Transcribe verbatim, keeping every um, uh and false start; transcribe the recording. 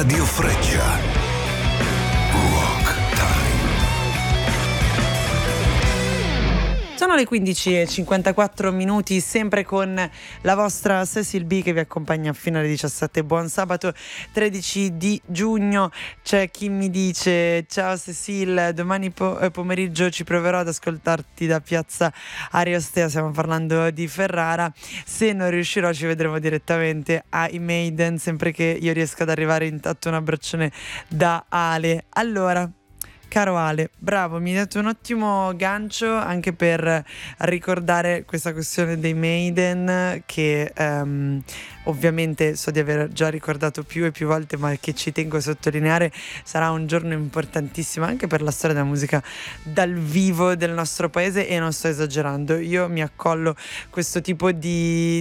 Radio Freccia. Rock Time. Sono le quindici e cinquantaquattro minuti, sempre con la vostra Cecil B che vi accompagna fino alle diciassette. Buon sabato tredici di giugno. C'è chi mi dice: ciao Cecil, domani po- eh, pomeriggio ci proverò ad ascoltarti da piazza Ariostea. Stiamo parlando di Ferrara. Se non riuscirò ci vedremo direttamente ai Maiden, sempre che io riesca ad arrivare intatto. Un abbraccione da Ale. Allora, caro Ale, bravo, mi hai dato un ottimo gancio anche per ricordare questa questione dei Maiden che um, ovviamente so di aver già ricordato più e più volte, ma che ci tengo a sottolineare. Sarà un giorno importantissimo anche per la storia della musica dal vivo del nostro paese, e non sto esagerando. Io mi accollo questo tipo di